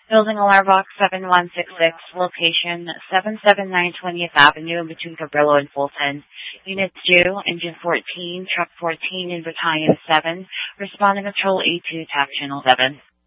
Building Alarm Box 7166, location 779 20th Avenue between Cabrillo and Fulton. Unit 2, Engine 14, Truck 14 in Battalion 7, responding control A2, Tap Channel 7.